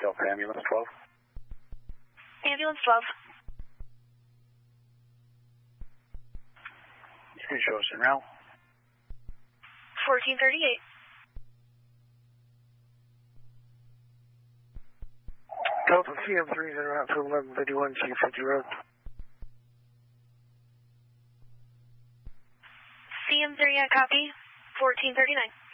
Delta Ambulance 12. Ambulance 12. You can show us en route. 1438. Delta CM3 is en route to 1151 Chief50 Road. CM3, I copy. 1439.